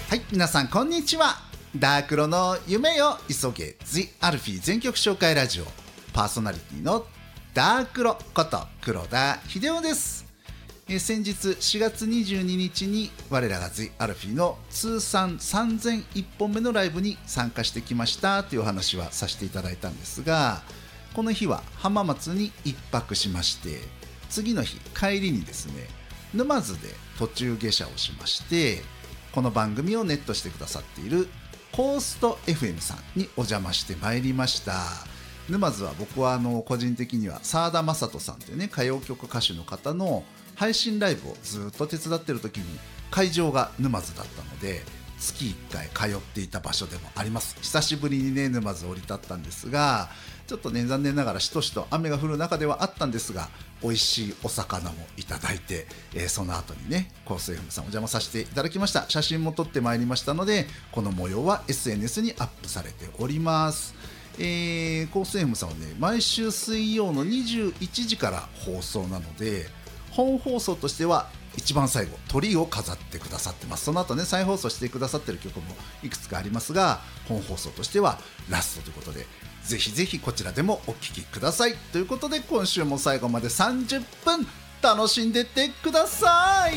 はい、皆さんこんにちは。ダークロの夢よ急げ The アルフィー全曲紹介ラジオパーソナリティのダークロこと黒田秀夫です。先日4月22日に我らが The アルフィーの通算3001本目のライブに参加してきましたというお話はさせていただいたんですが、この日は浜松に1泊しまして、次の日帰りにですね、沼津で途中下車をしまして、この番組をネットしてくださっているコースト FM さんにお邪魔してまいりました。沼津は僕は個人的には澤田雅人さんというね、歌謡曲歌手の方の配信ライブをずっと手伝ってる時に会場が沼津だったので、月1回通っていた場所でもあります。久しぶりにね沼津降り立ったんですが、ちょっとね残念ながらしとしと雨が降る中ではあったんですが、美味しいお魚もいただいて、その後にねコース FM さんお邪魔させていただきました。写真も撮ってまいりましたので、この模様は SNS にアップされております。コース FM さんはね毎週水曜の21時から放送なので、本放送としては一番最後鳥を飾ってくださってます。その後ね再放送してくださってる曲もいくつかありますが、本放送としてはラストということで、ぜひぜひこちらでもお聴きくださいということで、今週も最後まで30分楽しんでってください。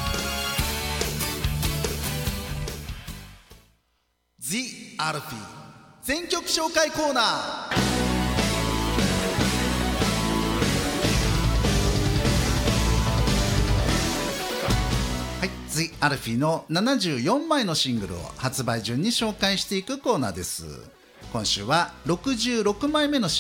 The アルフィー全曲紹介コーナー。The アルフィーの74枚のシングルを発売順に紹介していくコーナーです。今週は66枚目のシングル